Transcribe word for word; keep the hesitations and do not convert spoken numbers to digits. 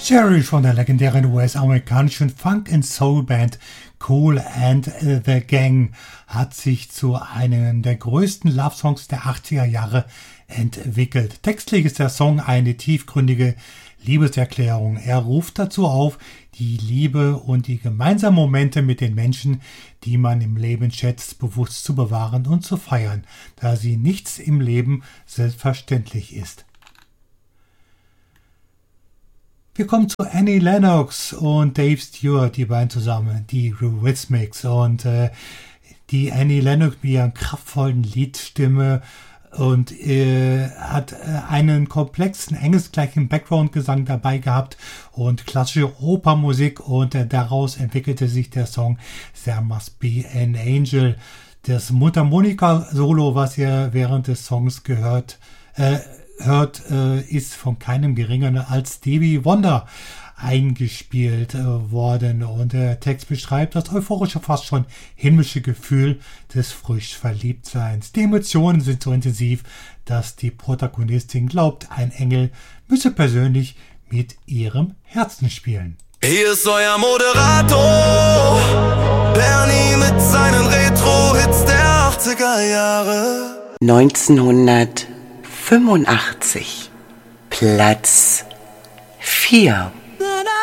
Cherish von der legendären U S-amerikanischen Funk- and Soul-Band Kool and the Gang hat sich zu einem der größten Love-Songs der achtziger Jahre entwickelt. Textlich ist der Song eine tiefgründige Liebeserklärung. Er ruft dazu auf, die Liebe und die gemeinsamen Momente mit den Menschen, die man im Leben schätzt, bewusst zu bewahren und zu feiern, da sie nichts im Leben selbstverständlich ist. Wir kommen zu Annie Lennox und Dave Stewart, die beiden zusammen, die Eurythmics. Und äh, die Annie Lennox mit ihrer kraftvollen Liedstimme und äh, hat äh, einen komplexen, engelsgleichen Background-Gesang dabei gehabt und klassische Opermusik. Und äh, daraus entwickelte sich der Song There Must Be an Angel. Das Mundharmonika-Solo, was ihr während des Songs gehört äh, hört, äh, ist von keinem geringeren als Stevie Wonder eingespielt äh, worden. Und der Text beschreibt das euphorische, fast schon himmlische Gefühl des frisch Verliebtseins. Die Emotionen sind so intensiv, dass die Protagonistin glaubt, ein Engel müsse persönlich mit ihrem Herzen spielen. Hier ist euer Moderator, Bernie mit seinen Retro-Hits der achtziger Jahre. neunzehnhundertfünfundachtzig, Platz vier.